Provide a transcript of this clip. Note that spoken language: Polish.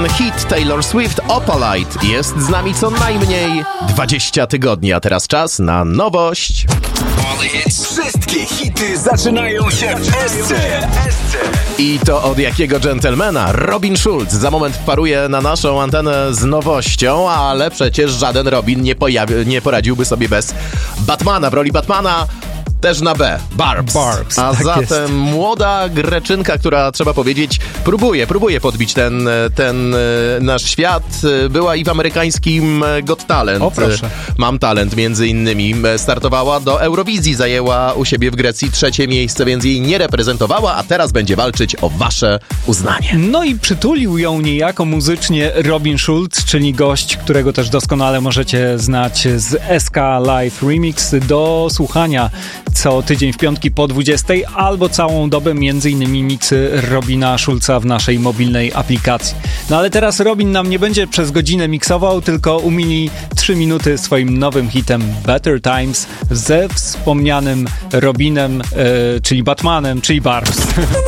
Ten hit Taylor Swift Opalite jest z nami co najmniej 20 tygodni, a teraz czas na nowość. Wszystkie hity zaczynają się w SC. I to od jakiego dżentelmena? Robin Schulz za moment wparuje na naszą antenę z nowością, ale przecież żaden Robin nie poradziłby sobie bez Batmana. W roli Batmana też na B. Barbs. A tak zatem jest. Młoda Greczynka, która trzeba powiedzieć, próbuje podbić ten nasz świat. Była i w amerykańskim Got Talent. O, proszę. Mam talent między innymi. Startowała do Eurowizji, zajęła u siebie w Grecji 3. miejsce, więc jej nie reprezentowała, a teraz będzie walczyć o wasze uznanie. No i przytulił ją niejako muzycznie Robin Schulz, czyli gość, którego też doskonale możecie znać z SK Live Remix, do słuchania co tydzień w piątki po 20, albo całą dobę między innymi miksy Robina Schulza w naszej mobilnej aplikacji. No ale teraz Robin nam nie będzie przez godzinę miksował, tylko umili 3 minuty swoim nowym hitem Better Times ze wspomnianym Robinem, czyli Batmanem, czyli Barbs.